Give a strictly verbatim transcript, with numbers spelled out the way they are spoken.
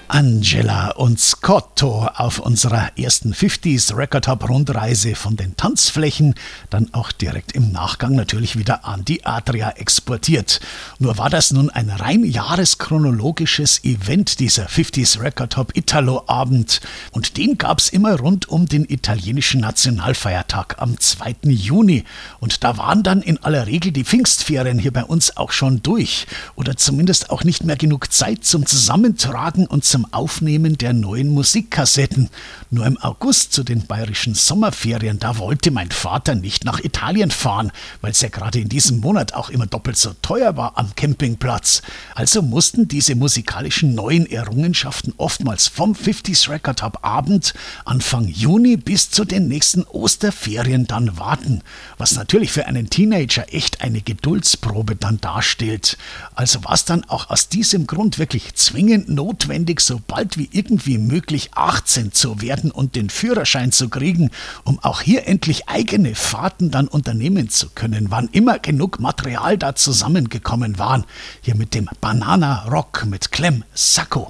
Angela und Scotto auf unserer ersten fünfziger Record Hop Rundreise von den Tanzflächen, dann auch direkt im Nachgang natürlich wieder an die Adria exportiert. Nur war das nun ein rein jahreschronologisches Event, dieser fünfziger Record Hop Italo Abend, und den gab's immer rund um den italienischen Nationalfeiertag am zweiten Juni, und da waren dann in aller Regel die Pfingstferien hier bei uns auch schon durch oder zumindest auch nicht mehr genug Zeit zum Zusammentragen und zum Aufnehmen der neuen Musikkassetten. Nur im August zu den bayerischen Sommerferien, da wollte mein Vater nicht nach Italien fahren, weil es ja gerade in diesem Monat auch immer doppelt so teuer war am Campingplatz. Also mussten diese musikalischen neuen Errungenschaften oftmals vom fünfziger Record Hop Abend Anfang Juni bis zu den nächsten Osterferien dann warten, was natürlich für einen Teenager echt eine Geduldsprobe dann darstellt. Also war es dann auch aus diesem Grund wirklich zwingend notwendig, so bald wie irgendwie möglich achtzehn zu werden und den Führerschein zu kriegen, um auch hier endlich eigene Fahrten dann unternehmen zu können, wann immer genug Material da zusammengekommen waren. Hier mit dem Banana Rock mit Clem Sacco.